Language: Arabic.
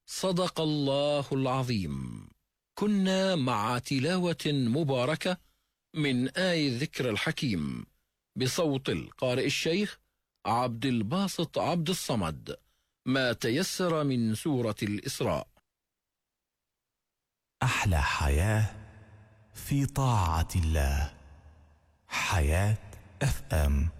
صدق الله العظيم. كنا مع تلاوة مباركة من آي الذكر الحكيم بصوت القارئ الشيخ عبد الباسط عبد الصمد، ما تيسر من سورة الإسراء. أحلى حياة في طاعة الله. حياة FM.